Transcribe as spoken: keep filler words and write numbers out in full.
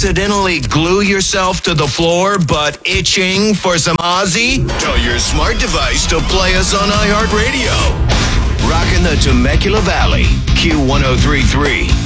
accidentally glue yourself to the floor but itching for some Ozzy? Tell your smart device to play us on iHeartRadio. Rockin' the Temecula Valley, Q one oh three point three.